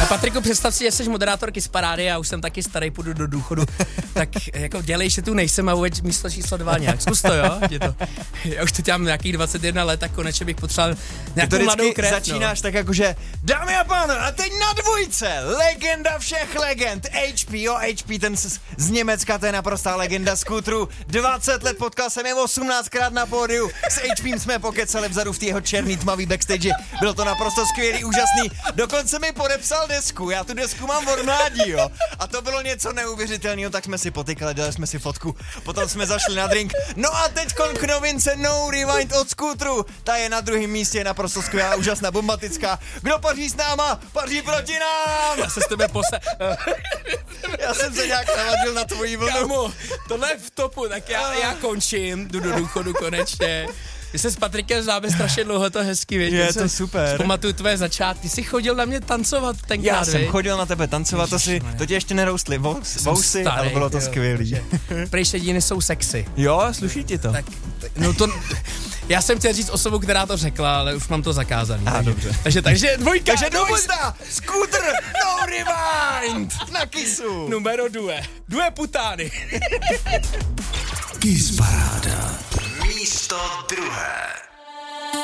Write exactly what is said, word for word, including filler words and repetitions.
A Patriku, představ si, že jsi moderátor Kiss Parády, já už jsem taky starý, půjdu do důchodu, tak jako dělej, že tu nejsem a uveď místo číslo dva nějak. Zkus to, jo? To. Já už to dělám nějakých dvacet jedna let, tak konečně bych potřeboval nějakou mladou krev. Začínáš no. tak jakože, dámy a pánové, a teď na dvojce, legenda všech legend, há pé, jo, há pé, ten z, z Německa, to je naprostá legenda skútru, dvacet let potkal jsem je osmnáctkrát na pódiu, s há pé jsme pokecali vzadu v té jeho černý tmavý backstage, bylo to naprosto skvělý, úžasný, dokonce mi podepsal desku, já tu desku mám od mládí, jo, a to bylo něco neuvěřitelného, tak jsme si potykali, dali jsme si fotku, potom jsme zašli na drink, no a teď k novince No Rewind od skútru, ta je na druhém místě, naprosto skvělá, úžasná, bombatická, kdo paří s náma, paří proti nám! Já se s tebe pose... Já jsem se nějak naladil na tvojí vlnu. Kámo, tohle je v topu, tak já, já končím, jdu do důchodu konečně. My se s Patrikem známe strašně dlouho, to hezky, víš. Je to super. Pamatuju tvoje začátky, jsi chodil na mě tancovat tenkrát, Já jsem víš? chodil na tebe tancovat, to, si, to tě ještě neroustly vous, vousy, starý, ale bylo to skvělý. Prejš jediny jsou sexy. Jo, sluší ti to. Tak, no to... Já jsem chtěl říct osobu, která to řekla, ale už mám to zakázaný. Ah, takže, dobře. Takže, takže dvojka. Takže dvojsta, skútr, No Rewind, na Kissu. Numero due. Due putány. Kiss Paráda. Místo druhé.